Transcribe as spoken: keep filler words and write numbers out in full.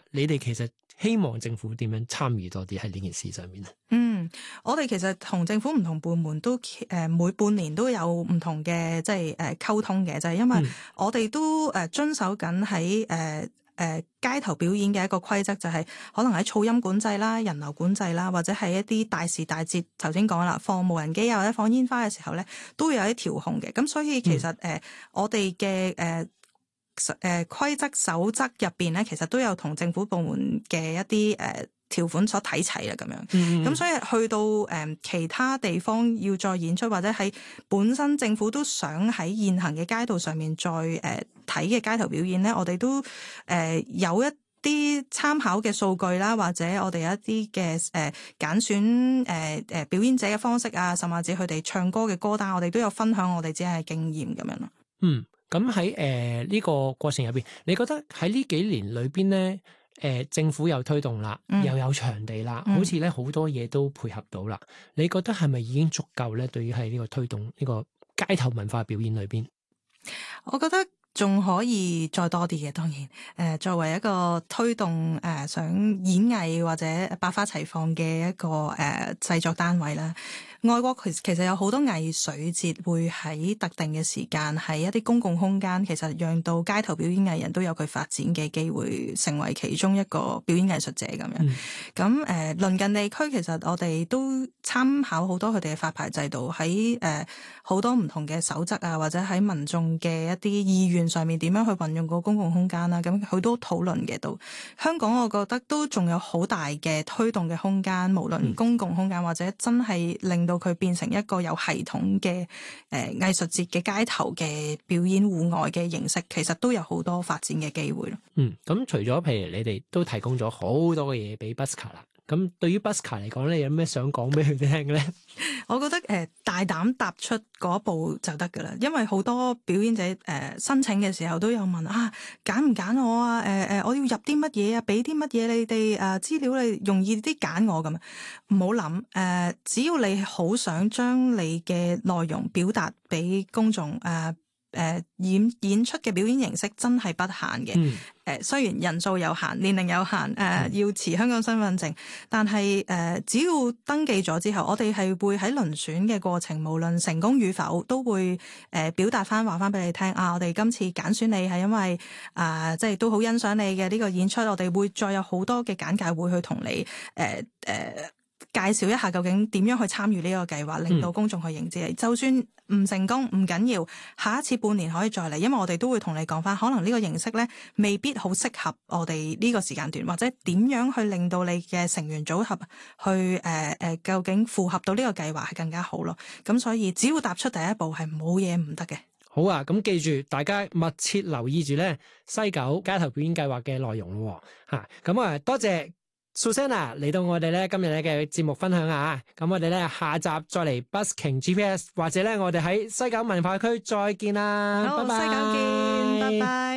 你哋其實希望政府點樣參與多啲喺呢件事上面咧？ 嗯，我哋其實同政府唔同部門都誒每半年都有唔同嘅即係誒溝通嘅，就係、是、因為我哋都誒遵守緊喺誒誒街頭表演嘅一個規則，就係、是、可能喺噪音管制啦、人流管制啦，或者係一啲大時大節，頭先講啦，放無人機啊或者放煙花嘅時候咧，都會有啲調控嘅。咁所以其實誒、嗯呃、我哋嘅誒誒規則守則入邊咧，其實都有同政府部門嘅一啲誒。呃條款所睇齊啦，咁樣，咁、嗯、所以去到誒、呃、其他地方要再演出，或者喺本身政府都想喺現行嘅街道上面再誒睇嘅街頭表演咧，我哋都誒、呃、有一啲參考嘅數據啦，或者我哋有一啲嘅誒揀選誒誒、呃、表演者嘅方式啊，甚至佢哋唱歌嘅歌單，我哋都有分享我哋自己嘅經驗咁樣咯。 嗯，咁喺誒呢個過程入邊，你覺得喺呢幾年裏邊咧？誒、呃、政府又推動啦，嗯、又有場地啦，嗯、好似咧好多嘢都配合到啦。你覺得係咪已經足夠咧？對於喺呢個推動呢個街頭文化表演裏邊， 我覺得仲可以再多啲嘅。當然，誒、呃、作為一個推動誒、呃、想演藝或者百花齊放嘅一個誒、呃、製作單位啦。外國其實其實有好多藝術節會喺特定嘅時間喺一啲公共空間，其實讓到街頭表演藝人都有佢發展嘅機會，成為其中一個表演藝術者咁樣。咁誒、嗯，鄰、呃、近地區其實我哋都參考好多佢哋嘅發牌制度，喺誒好多唔同嘅守則啊，或者喺民眾嘅一啲意願上面點樣去運用個公共空間啦。咁佢都討論嘅到香港，我覺得都仲有好大嘅推動嘅空間，無論公共空間或者真係令到佢變成一個有系統嘅誒藝術節嘅街頭嘅表演戶外嘅形式，其實都有好多發展嘅機會咯。 嗯，咁除咗譬如你哋都提供咗好多嘅嘢俾 Buska 啦，咁對於 Buska 嚟講咧，有咩想講俾佢哋聽嘅咧？ 我覺得誒、呃、大膽踏出嗰一步就得噶啦，因為好多表演者誒、呃、申請嘅時候都有問啊，揀唔揀我啊？誒、呃、誒，我要入啲乜嘢啊？俾啲乜嘢你哋誒資料，你容易啲揀我咁啊？唔好諗誒，只要你好想將你嘅內容表達俾公眾誒。呃誒、呃，演演出嘅表演形式真係不限嘅。誒、嗯呃，雖然人數有限，年齡有限，誒、呃，要持香港身份證，但係誒、呃，只要登記咗之後，我哋係會喺遴選嘅過程，無論成功與否，都會誒、呃、表達翻話翻俾你聽。啊，我哋今次揀選你係因為啊、呃，即係都好欣賞你嘅呢個演出，我哋會再有好多嘅簡介會去同你誒誒。呃呃介紹一下究竟點樣去參與呢個計劃，令到公眾去認知你。嗯、就算唔成功唔緊要，下一次半年可以再嚟，因為我哋都會同你講翻，可能呢個形式咧未必好適合我哋呢個時間段，或者點樣去令到你嘅成員組合去誒誒、呃，究竟符合到呢個計劃係更加好咯。咁所以只要踏出第一步係冇嘢唔得嘅。 好啊，咁記住大家密切留意住咧西九街頭表演計劃嘅內容咯吓。咁啊，多謝。Susanna 嚟到我哋咧今日咧嘅節目分享啊，咁我哋咧下集再嚟 Busking G P S， 或者咧我哋喺西九文化區再見啦， 好， 拜拜， 西九見，拜拜。